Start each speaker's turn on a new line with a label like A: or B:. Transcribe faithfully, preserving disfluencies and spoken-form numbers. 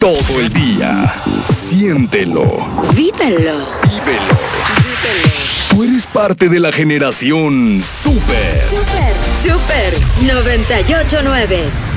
A: todo el día. Siéntelo.
B: Vívelo.
A: Vívelo.
B: Vívelo.
A: Tú eres parte de la generación Super.
B: Super, Super noventa y ocho nueve.